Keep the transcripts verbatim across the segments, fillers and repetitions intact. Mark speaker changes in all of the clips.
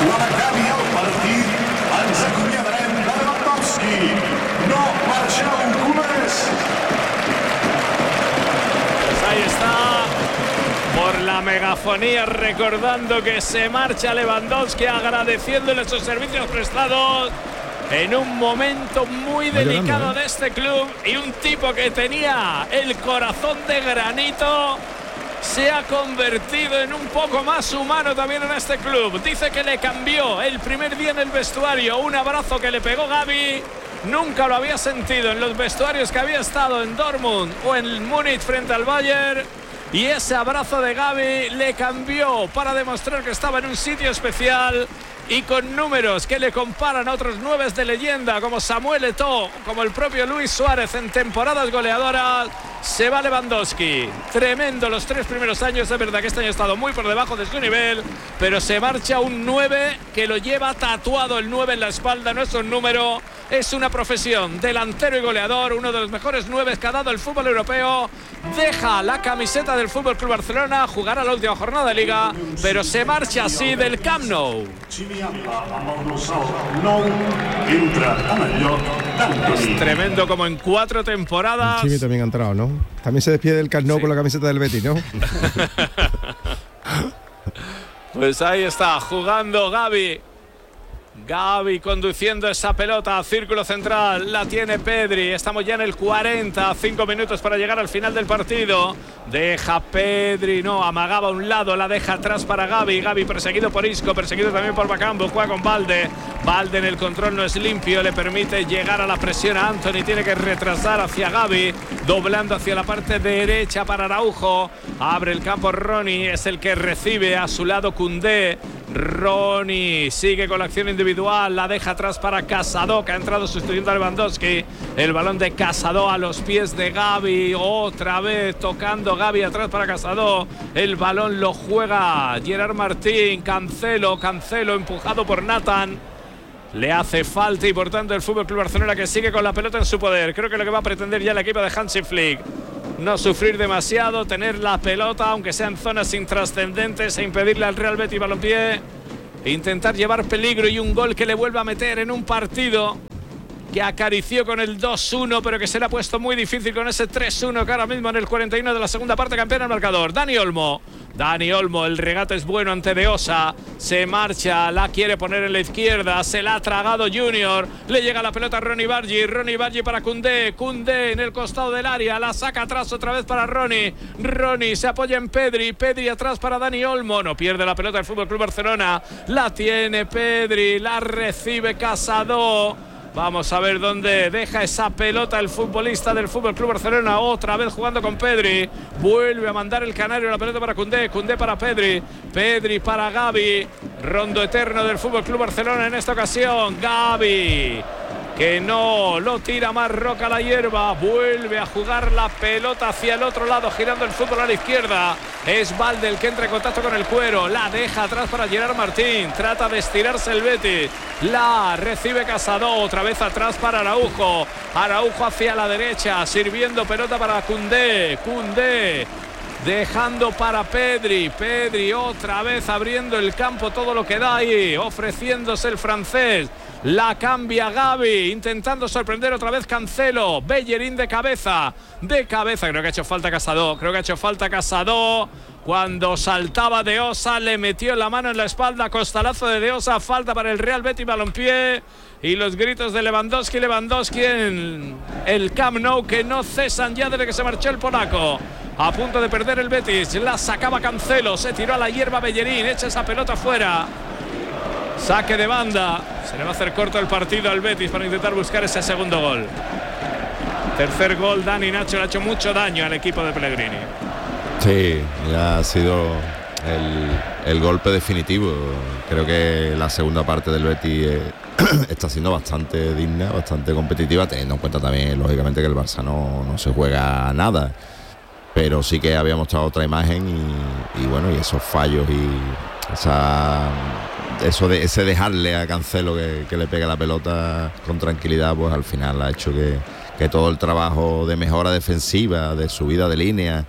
Speaker 1: La Gavi al partit, ens acomiadarem de Lewandowski. No marxeu, culers.
Speaker 2: Pues ahí está, por la megafonía, recordando que se marcha Lewandowski, agradeciéndole sus servicios prestados en un momento muy delicado de este club, y un tipo que tenía el corazón de granito se ha convertido en un poco más humano también en este club. Dice que le cambió el primer día en el vestuario un abrazo que le pegó Gavi. Nunca lo había sentido en los vestuarios que había estado en Dortmund o en Múnich frente al Bayern. Y ese abrazo de Gavi le cambió para demostrar que estaba en un sitio especial, y con números que le comparan a otros nueve de leyenda como Samuel Eto'o, como el propio Luis Suárez en temporadas goleadoras. Se va Lewandowski. Tremendo los tres primeros años. Es verdad que este año ha estado muy por debajo de su nivel, pero se marcha un nueve que lo lleva tatuado, el nueve en la espalda. No es un número, es una profesión. Delantero y goleador, uno de los mejores nueve que ha dado el fútbol europeo. Deja la camiseta del F C Barcelona, jugará la última jornada de Liga, pero se marcha así del Camp Nou. Es tremendo como en cuatro temporadas.
Speaker 3: Chimi también ha entrado, ¿no? También se despide del Camp Nou, sí, con la camiseta del Betis, ¿no?
Speaker 2: Pues ahí está, jugando Gavi. Gavi conduciendo esa pelota a círculo central, la tiene Pedri. Estamos ya en el cuarenta, cinco minutos para llegar al final del partido. Deja Pedri, no, amagaba a un lado, la deja atrás para Gavi. Gavi perseguido por Isco, perseguido también por Bakambu, juega con Balde. Balde en el control no es limpio, le permite llegar a la presión a Antony, tiene que retrasar hacia Gavi, doblando hacia la parte derecha para Araujo. Abre el campo Ronny, es el que recibe, a su lado Koundé. Ronny sigue con la acción individual, la deja atrás para Casado, que ha entrado sustituyendo a Lewandowski. El balón de Casado a los pies de Gavi, otra vez tocando Gavi atrás para Casado. El balón lo juega Gerard Martín. Cancelo, Cancelo empujado por Nathan. Le hace falta, y por tanto el F C Barcelona, que sigue con la pelota en su poder. Creo que lo que va a pretender ya el equipo de Hansi Flick, no sufrir demasiado, tener la pelota, aunque sean zonas intrascendentes, e impedirle al Real Betis Balompié, intentar llevar peligro y un gol que le vuelva a meter en un partido que acarició con el dos uno, pero que se le ha puesto muy difícil con ese tres uno que ahora mismo en el cuarenta y uno de la segunda parte campeona el marcador. Dani Olmo. Dani Olmo, el regate es bueno ante De Osa, se marcha, la quiere poner en la izquierda, se la ha tragado Junior, le llega la pelota a Ronny Bargi, Ronny Bargi para Koundé, Koundé en el costado del área, la saca atrás otra vez para Ronny, Ronny se apoya en Pedri, Pedri atrás para Dani Olmo, no pierde la pelota el F C Barcelona, la tiene Pedri, la recibe Casado. Vamos a ver dónde deja esa pelota el futbolista del F C Barcelona, otra vez jugando con Pedri. Vuelve a mandar el canario la pelota para Koundé, Koundé para Pedri, Pedri para Gavi. Rondo eterno del F C Barcelona en esta ocasión. Gavi, que no lo tira más Roca a la hierba, vuelve a jugar la pelota hacia el otro lado, girando el fútbol a la izquierda. Es Balde el que entra en contacto con el cuero, la deja atrás para Gerard Martín, trata de estirarse el Betis, la recibe Casado, otra vez atrás para Araujo, Araujo hacia la derecha, sirviendo pelota para Koundé, Koundé dejando para Pedri, Pedri otra vez abriendo el campo todo lo que da ahí, ofreciéndose el francés. La cambia Gavi, intentando sorprender otra vez Cancelo. Bellerín de cabeza, de cabeza. Creo que ha hecho falta Casado, creo que ha hecho falta Casado. Cuando saltaba De Osa, le metió la mano en la espalda, costalazo de De Osa, falta para el Real Betis Balompié. Y los gritos de Lewandowski, Lewandowski en el Camp Nou, que no cesan ya desde que se marchó el polaco. A punto de perder el Betis, la sacaba Cancelo, se tiró a la hierba Bellerín, echa esa pelota fuera. Saque de banda, se le va a hacer corto el partido al Betis para intentar buscar ese segundo gol. Tercer gol, Dani Nacho, le ha hecho mucho daño al equipo de Pellegrini.
Speaker 4: Sí, ya ha sido el, el golpe definitivo. Creo que la segunda parte del Betis eh, está siendo bastante digna, bastante competitiva, teniendo en cuenta también, lógicamente, que el Barça no, no se juega nada. Pero sí que había mostrado otra imagen y, y bueno, y esos fallos y esa... Eso de ese dejarle a Cancelo que, que le pegue la pelota con tranquilidad, pues al final ha hecho que, que todo el trabajo de mejora defensiva, de subida de línea,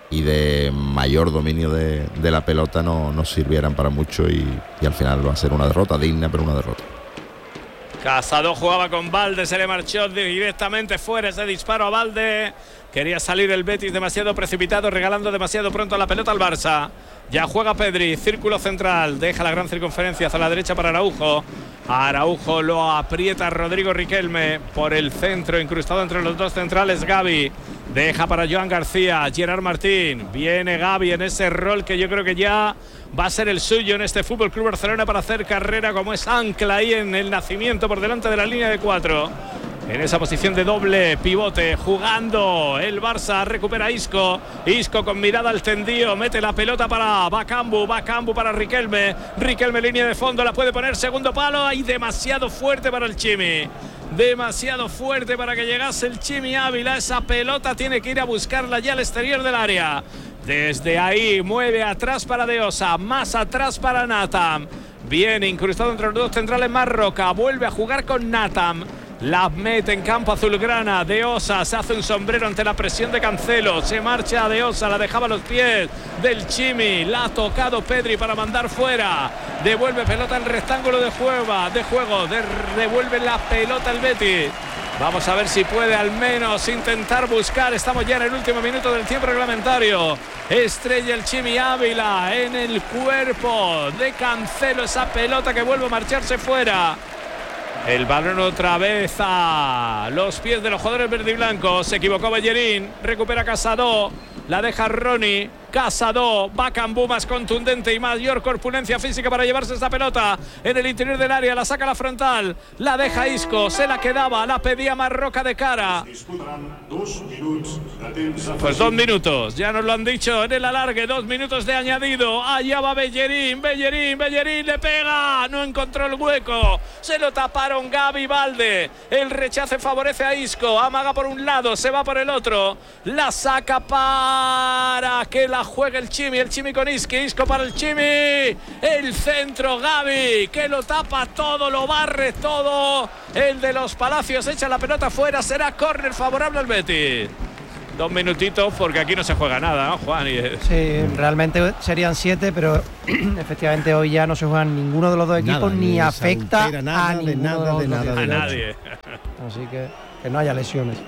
Speaker 4: y de mayor dominio de, de la pelota no, no sirvieran para mucho y, y al final va a ser una derrota digna, pero una derrota.
Speaker 2: Casado jugaba con Valde, se le marchó directamente fuera ese disparo a Valde. Quería salir el Betis demasiado precipitado, regalando demasiado pronto la pelota al Barça. Ya juega Pedri, círculo central, deja la gran circunferencia hacia la derecha para Araujo. Araujo lo aprieta Rodrigo Riquelme por el centro, incrustado entre los dos centrales Gavi. Deja para Joan García, Gerard Martín. Viene Gavi en ese rol que yo creo que ya va a ser el suyo en este Fútbol Club Barcelona para hacer carrera como es ancla ahí en el nacimiento por delante de la línea de cuatro. En esa posición de doble pivote, jugando el Barça, recupera Isco. Isco con mirada al tendido, mete la pelota para Bakambu, Bakambu para Riquelme. Riquelme línea de fondo, la puede poner segundo palo. Ahí demasiado fuerte para el Chimi. Demasiado fuerte para que llegase el Chimi Ávila. Esa pelota tiene que ir a buscarla ya al exterior del área. Desde ahí mueve atrás para De Osa, más atrás para Natam. Bien incrustado entre los dos centrales Marroca, vuelve a jugar con Natam. La mete en campo azulgrana. De Osa se hace un sombrero ante la presión de Cancelo. Se marcha De Osa, la dejaba a los pies del Chimi. La ha tocado Pedri para mandar fuera. Devuelve pelota al rectángulo de juego. De juego. De, devuelve la pelota el Betis. Vamos a ver si puede al menos intentar buscar. Estamos ya en el último minuto del tiempo reglamentario. Estrella el Chimi Ávila en el cuerpo de Cancelo. Esa pelota que vuelve a marcharse fuera. El balón otra vez a los pies de los jugadores verde y blancos. Se equivocó Bellerín. Recupera Casado. La deja Ronnie. Casado. Bakambu más contundente y mayor corpulencia física para llevarse esta pelota en el interior del área. La saca a la frontal. La deja Isco. Se la quedaba. La pedía Marroca de cara. Pues dos minutos. Ya nos lo han dicho en el alargue. Dos minutos de añadido. Allá va Bellerín. Bellerín. Bellerín le pega. No encontró el hueco. Se lo taparon Gavi y Valde. El rechace favorece a Isco. Amaga por un lado. Se va por el otro. La saca para que la juegue el Chimi. El Chimi con Isco. Isco para el Chimi. El centro Gavi. Que lo tapa todo. Lo barre todo. El de los Palacios echa la pelota fuera. Será córner favorable al Betis. Dos minutitos porque aquí no se juega nada, ¿no, Juan?
Speaker 5: Sí, realmente serían siete, pero efectivamente hoy ya no se juegan ninguno de los dos equipos, nada, ni, ni afecta nada, a ninguno de, nada, de, los de, nada, de,
Speaker 2: a nadie.
Speaker 5: Así que que no haya lesiones.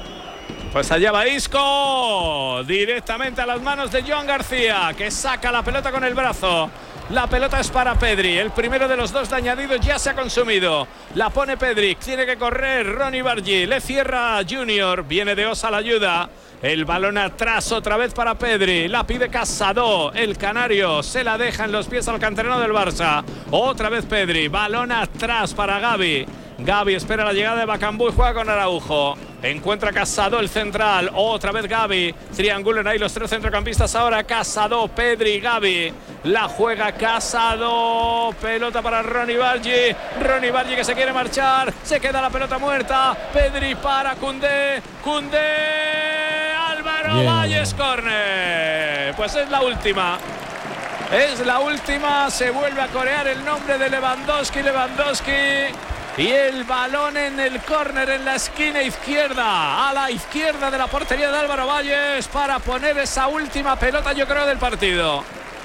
Speaker 2: Pues allá va Isco, directamente a las manos de Joan García, que saca la pelota con el brazo. La pelota es para Pedri, el primero de los dos de añadido ya se ha consumido. La pone Pedri, tiene que correr Ronnie Bargi, le cierra Junior, viene De Osa a la ayuda. El balón atrás otra vez para Pedri, la pide Casado, el canario se la deja en los pies al canterano del Barça. Otra vez Pedri, balón atrás para Gavi. Gavi espera la llegada de Bakambu y juega con Araujo. Encuentra Casado el central. Otra vez Gavi. Triangulan ahí los tres centrocampistas ahora. Casado, Pedri, Gavi. La juega Casado. Pelota para Ronnie Bargi. Ronnie Bargi que se quiere marchar. Se queda la pelota muerta. Pedri para Koundé. Koundé. Álvaro Bien. Valles, córner. Pues es la última. Es la última. Se vuelve a corear el nombre de Lewandowski. Lewandowski. Y el balón en el córner en la esquina izquierda, a la izquierda de la portería de Álvaro Valles para poner esa última pelota, yo creo, del partido.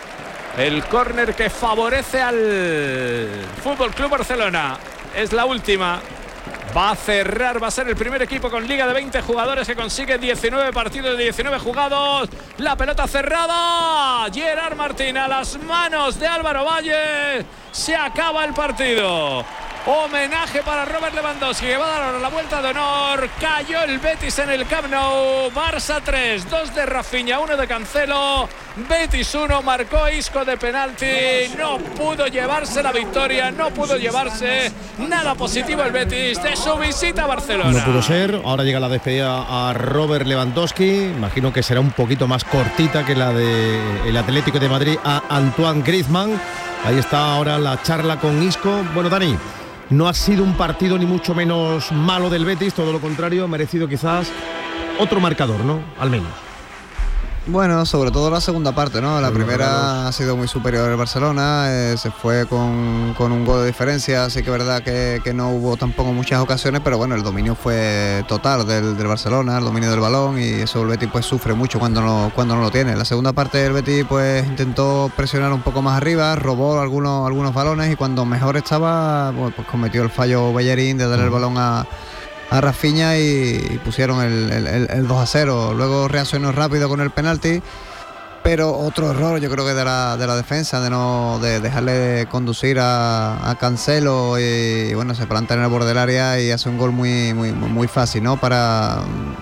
Speaker 2: El córner que favorece al Fútbol Club Barcelona. Es la última. Va a cerrar, va a ser el primer equipo con liga de veinte jugadores que consigue diecinueve partidos de diecinueve jugados. La pelota cerrada. Gerard Martín a las manos de Álvaro Valles. Se acaba el partido. Homenaje para Robert Lewandowski, que va a dar ahora la vuelta de honor. Cayó el Betis en el Camp Nou. Barça tres, dos de Rafinha, uno de Cancelo. Betis uno, marcó Isco de penalti. No pudo llevarse la victoria, no pudo llevarse nada positivo el Betis de su visita a Barcelona.
Speaker 3: No pudo ser. Ahora llega la despedida a Robert Lewandowski. Imagino que será un poquito más cortita que la del Atlético de Madrid a Antoine Griezmann. Ahí está ahora la charla con Isco. Bueno, Dani, no ha sido un partido ni mucho menos malo del Betis, todo lo contrario, ha merecido quizás otro marcador, ¿no? Al menos.
Speaker 6: Bueno, sobre todo la segunda parte, ¿no? La primera ha sido muy superior el Barcelona, eh, se fue con, con un gol de diferencia, así que es verdad que, que no hubo tampoco muchas ocasiones, pero bueno, el dominio fue total del, del Barcelona, el dominio del balón, y eso el Betis pues sufre mucho cuando no, cuando no lo tiene. La segunda parte el Betis pues intentó presionar un poco más arriba, robó algunos, algunos balones, y cuando mejor estaba, pues, pues cometió el fallo Bellerín de dar el balón a a Rafinha y, y pusieron el, el, el dos a cero. Luego reaccionó rápido con el penalti, pero otro error yo creo que de la, de la defensa, de no de dejarle conducir a, a Cancelo, y, y bueno, se planta en el borde del área y hace un gol muy muy muy fácil, ¿no? Para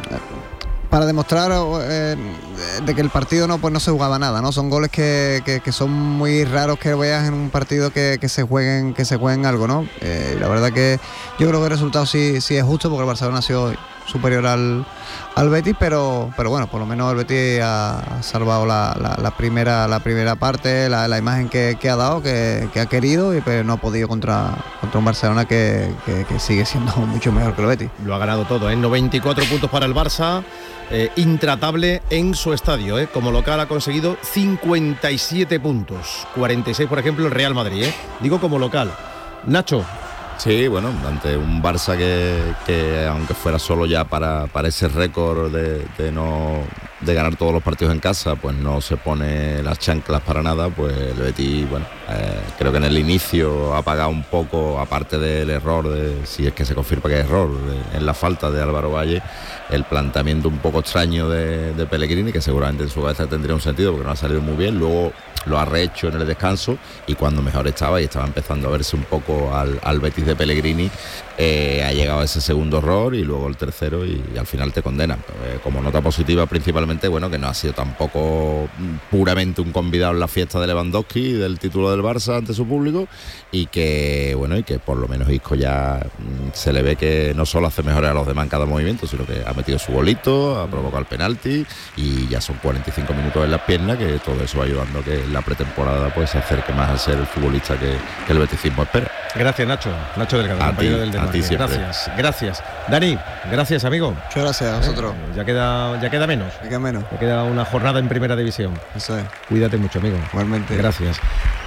Speaker 6: para demostrar eh, de que el partido no pues no se jugaba nada, ¿no? Son goles que, que, que son muy raros que veas en un partido que, que se jueguen que se jueguen algo, ¿no? Eh, la verdad que yo creo que el resultado sí, sí es justo, porque el Barcelona ha sido superior al, al Betis, pero pero bueno, por lo menos el Betis ha salvado la, la, la primera la primera parte, la, la imagen que, que ha dado, que, que ha querido, y pero no ha podido contra, contra un Barcelona que, que, que sigue siendo mucho mejor que el Betis.
Speaker 3: Lo ha ganado todo, ¿eh? noventa y cuatro puntos para el Barça, eh, intratable en su estadio, ¿eh? Como local ha conseguido cincuenta y siete puntos, cuarenta y seis por ejemplo el Real Madrid, ¿eh? Digo como local. Nacho.
Speaker 4: Sí, bueno, ante un Barça que, que aunque fuera solo ya para, para ese récord de, de no de ganar todos los partidos en casa, pues no se pone las chanclas para nada, pues el Betis, bueno, eh, creo que en el inicio ha pagado un poco, aparte del error, de, si es que se confirma que es error, de, en la falta de Álvaro Valle, el planteamiento un poco extraño de, de Pellegrini, que seguramente en su cabeza tendría un sentido porque no ha salido muy bien, luego lo ha rehecho en el descanso, y cuando mejor estaba y estaba empezando a verse un poco al, al Betis de Pellegrini, eh, ha llegado ese segundo error y luego el tercero, y, y al final te condenan. Eh, como nota positiva principalmente, bueno, que no ha sido tampoco puramente un convidado en la fiesta de Lewandowski del título del Barça ante su público, y que bueno, y que por lo menos Isco ya mm, se le ve que no solo hace mejores a los demás en cada movimiento, sino que ha metido su golito, ha provocado el penalti, y ya son cuarenta y cinco minutos en las piernas, que todo eso va ayudando a que la pretemporada pues se acerque más a ser el futbolista que, que el beticismo espera.
Speaker 3: Gracias, Nacho. Nacho Delgado,
Speaker 4: a
Speaker 3: compañero
Speaker 4: ti,
Speaker 3: del
Speaker 4: a
Speaker 3: Desmarque.
Speaker 4: ti siempre.
Speaker 3: Gracias, gracias. Dani, gracias, amigo.
Speaker 6: Muchas gracias a vosotros.
Speaker 3: Eh, ya queda ya queda menos.
Speaker 6: Ya queda menos.
Speaker 3: Ya queda una jornada en Primera División.
Speaker 6: Eso es.
Speaker 3: Cuídate mucho, amigo.
Speaker 6: Igualmente.
Speaker 3: Gracias.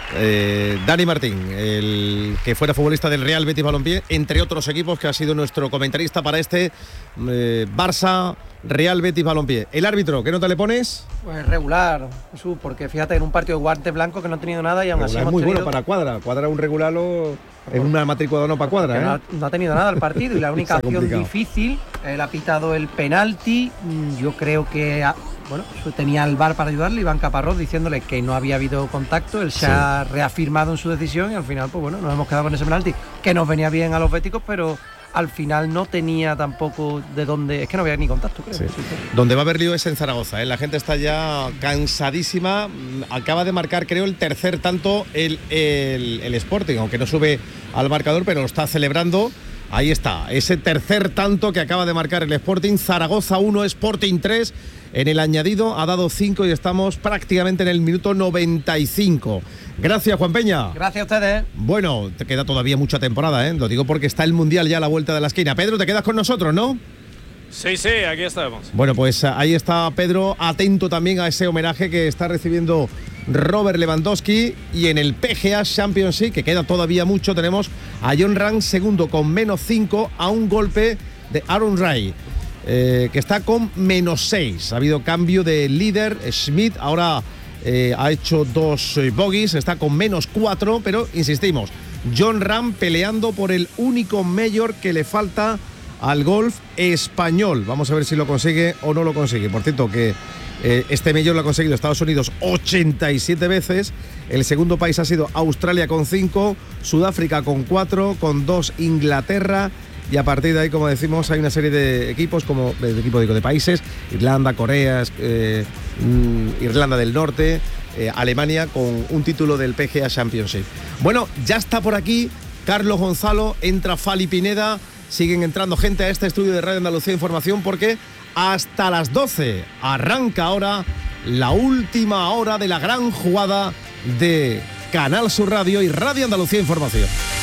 Speaker 3: Eh, Dani Martín, el que fuera futbolista del Real Betis Balompié, entre otros equipos, que ha sido nuestro comentarista para este eh, Barça Real Betis Balompié. El árbitro, ¿qué nota le pones?
Speaker 5: Pues regular, Jesús, porque fíjate, en un partido de guante blanco que no ha tenido nada, y aún así
Speaker 3: Es
Speaker 5: hemos
Speaker 3: muy
Speaker 5: tenido...
Speaker 3: bueno para Cuadra. Cuadra un regular lo... en una matrícula no para Cuadra,
Speaker 5: Que
Speaker 3: ¿eh?
Speaker 5: no, ha, no ha tenido nada el partido, y la única
Speaker 3: Está
Speaker 5: acción
Speaker 3: complicado.
Speaker 5: difícil, él ha pitado el penalti. Yo creo que ha- bueno, tenía el V A R para ayudarle, Iván Caparrós, diciéndole que no había habido contacto. Él se
Speaker 3: Sí.
Speaker 5: ha reafirmado en su decisión, y al final pues bueno, nos hemos quedado con ese penalti que nos venía bien a los béticos, pero al final no tenía tampoco de dónde, es que no había ni contacto, creo.
Speaker 3: Sí.
Speaker 5: Sí, sí.
Speaker 3: Donde va a haber lío es en Zaragoza, ¿eh? La gente está ya cansadísima. Acaba de marcar, creo, el tercer tanto el, el, el Sporting, aunque no sube al marcador, pero lo está celebrando. Ahí está, ese tercer tanto que acaba de marcar el Sporting. Zaragoza uno, Sporting tres. En el añadido ha dado cinco y estamos prácticamente en el minuto noventa y cinco. Gracias, Juan Peña.
Speaker 5: Gracias a ustedes.
Speaker 3: Bueno, te queda todavía mucha temporada, ¿eh? Lo digo porque está el Mundial ya a la vuelta de la esquina. Pedro, te quedas con nosotros, ¿no?
Speaker 2: Sí, sí, aquí estamos.
Speaker 3: Bueno, pues ahí está Pedro, atento también a ese homenaje que está recibiendo Robert Lewandowski. Y en el P G A Championship, que queda todavía mucho, tenemos a John Ram segundo con menos cinco, a un golpe de Aaron Ray, eh, que está con menos seis. Ha habido cambio de líder, Schmidt ahora eh, ha hecho dos eh, bogies, está con menos cuatro, pero insistimos, John Ram peleando por el único mayor que le falta al golf español. Vamos a ver si lo consigue o no lo consigue. Por cierto, que eh, este mayor lo ha conseguido Estados Unidos ochenta y siete veces. El segundo país ha sido Australia con cinco, Sudáfrica con cuatro, con dos Inglaterra, y a partir de ahí, como decimos, hay una serie de equipos, como de equipo digo, de países, Irlanda, Corea, eh, mm, Irlanda del Norte, eh, Alemania, con un título del P G A Championship. Bueno, ya está por aquí Carlos Gonzalo, entra Fali Pineda. Siguen entrando gente a este estudio de Radio Andalucía Información, porque hasta las doce arranca ahora la última hora de la gran jugada de Canal Sur Radio y Radio Andalucía Información.